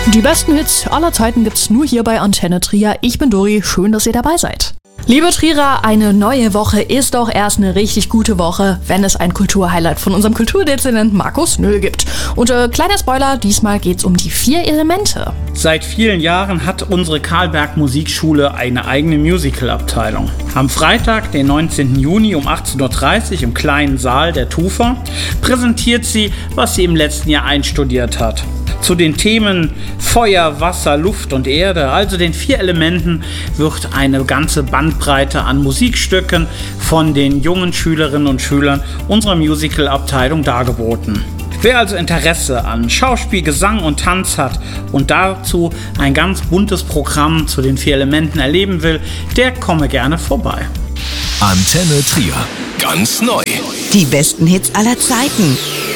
Die besten Hits aller Zeiten gibt's nur hier bei Antenne Trier. Ich bin Dori, schön, dass ihr dabei seid. Liebe Trierer, eine neue Woche ist doch erst eine richtig gute Woche, wenn es ein Kulturhighlight von unserem Kulturdezernenten Markus Nöll gibt. Und kleiner Spoiler, diesmal geht's um die 4 Elemente. Seit vielen Jahren hat unsere Karlberg Musikschule eine eigene Musical-Abteilung. Am Freitag, den 19. Juni um 18.30 Uhr im kleinen Saal der TUFA präsentiert sie, was sie im letzten Jahr einstudiert hat. Zu den Themen Feuer, Wasser, Luft und Erde, also den 4 Elementen, wird eine ganze Bandbreite an Musikstücken von den jungen Schülerinnen und Schülern unserer Musical-Abteilung dargeboten. Wer also Interesse an Schauspiel, Gesang und Tanz hat und dazu ein ganz buntes Programm zu den 4 Elementen erleben will, der komme gerne vorbei. Antenne Trier. Ganz neu. Die besten Hits aller Zeiten.